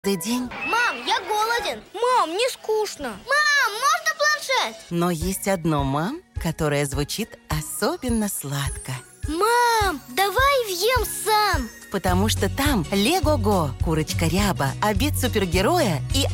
день. Мам, я голоден. Мам, мне скучно. Мам, можно планшет? Но есть одно «мам», которое звучит особенно сладко. Мам, давай въем сам. Потому что там Лего-го, курочка Ряба, обед супергероя и